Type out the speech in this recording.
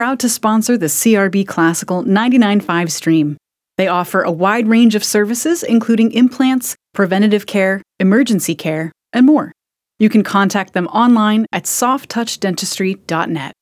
Proud to sponsor the CRB Classical 99.5 stream. They offer a wide range of services, including implants, preventative care, emergency care, and more. You can contact them online at softtouchdentistry.net.